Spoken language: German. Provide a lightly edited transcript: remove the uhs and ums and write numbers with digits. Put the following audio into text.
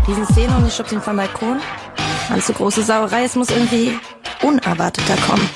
Riesenszene und ich schubse ihn vom Balkon. Alles so große Sauerei, es muss irgendwie unerwarteter kommen.